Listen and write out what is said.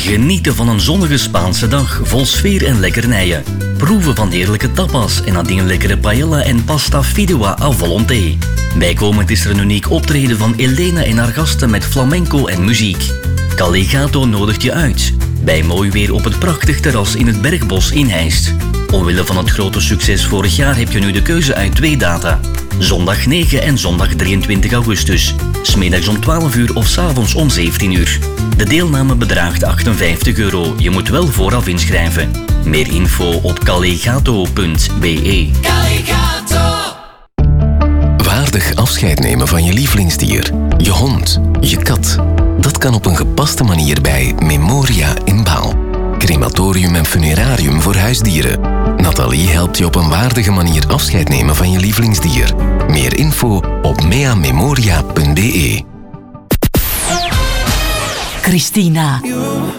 Genieten van een zonnige Spaanse dag vol sfeer en lekkernijen. Proeven van heerlijke tapas en nadien lekkere paella en pasta fideuà à volonté. Bijkomend is er een uniek optreden van Elena en haar gasten met flamenco en muziek. Callegato nodigt je uit. Bij mooi weer op het prachtig terras in het Bergbos in Heist. Omwille van het grote succes vorig jaar heb je nu de keuze uit 2 data. Zondag 9 en zondag 23 augustus. 's Middags om 12 uur of 's avonds om 17 uur. De deelname bedraagt €58. Je moet wel vooraf inschrijven. Meer info op callegato.be. Waardig afscheid nemen van je lievelingsdier, je hond, je kat. Dat kan op een gepaste manier bij Memoria in Baal. Crematorium en funerarium voor huisdieren. Nathalie helpt je op een waardige manier afscheid nemen van je lievelingsdier. Meer info op meamemoria.be. Christina.